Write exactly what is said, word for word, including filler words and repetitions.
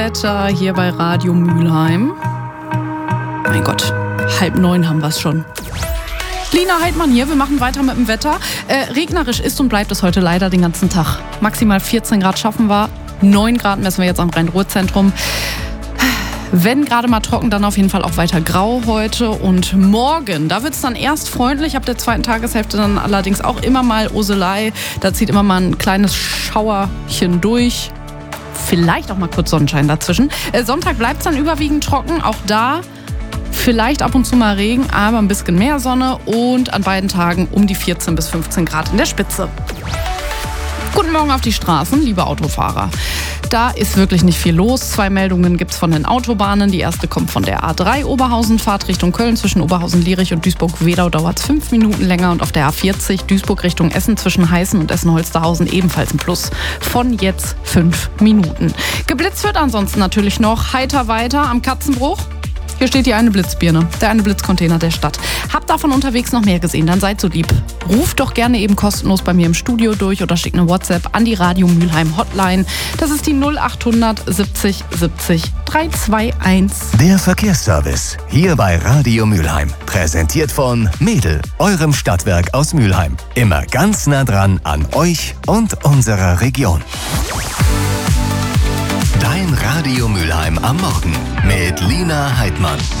Wetter hier bei Radio Mülheim. Mein Gott, halb neun haben wir es schon. Lina Heidmann hier, wir machen weiter mit dem Wetter. Äh, regnerisch ist und bleibt es heute leider den ganzen Tag. Maximal vierzehn Grad schaffen wir, neun Grad messen wir jetzt am Rhein-Ruhr-Zentrum. Wenn gerade mal trocken, dann auf jeden Fall auch weiter grau heute und morgen. Da wird es dann erst freundlich, ab der zweiten Tageshälfte dann allerdings auch immer mal Oselei. Da zieht immer mal ein kleines Schauerchen durch. Vielleicht auch mal kurz Sonnenschein dazwischen. Äh, Sonntag bleibt es dann überwiegend trocken, auch da vielleicht ab und zu mal Regen, aber ein bisschen mehr Sonne und an beiden Tagen um die vierzehn bis fünfzehn Grad in der Spitze. Guten Morgen auf die Straßen, liebe Autofahrer. Da ist wirklich nicht viel los. Zwei Meldungen gibt es von den Autobahnen. Die erste kommt von der A drei Oberhausen, Fahrt Richtung Köln zwischen Oberhausen-Lierich und Duisburg-Wedau dauert es fünf Minuten länger. Und auf der A vierzig Duisburg Richtung Essen zwischen Heißen und Essen-Holsterhausen ebenfalls ein Plus von jetzt fünf Minuten. Geblitzt wird ansonsten natürlich noch heiter weiter am Katzenbruch. Hier steht die eine Blitzbirne, der eine Blitzcontainer der Stadt. Habt davon unterwegs noch mehr gesehen, dann seid so lieb. Ruft doch gerne eben kostenlos bei mir im Studio durch oder schickt eine WhatsApp an die Radio Mülheim Hotline. Das ist die null acht hundert siebzig siebzig drei zwei eins. Der Verkehrsservice hier bei Radio Mülheim. Präsentiert von Mädel, eurem Stadtwerk aus Mülheim. Immer ganz nah dran an euch und unserer Region. Dein Radio Mülheim am Morgen mit Lina Heidmann.